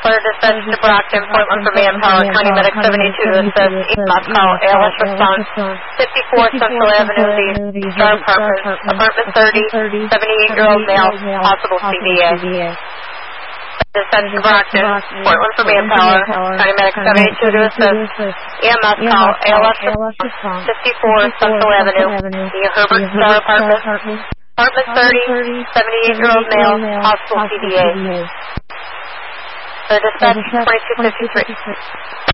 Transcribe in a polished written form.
Clear dispatch to Brockton, Portland for manpower, County Medic 72 to assist, EMS call, ALS response, 54 Central Avenue, the Star Apartments, apartment 30, 78-year-old male, possible CVA. Dispatch to Brockton, Portland for manpower, County Medic 72 to assist, EMS call, ALS response, 54 Central Avenue, the Herbert Star Apartments, apartment 30, 78-year-old male, possible CVA. Dispatch 2253.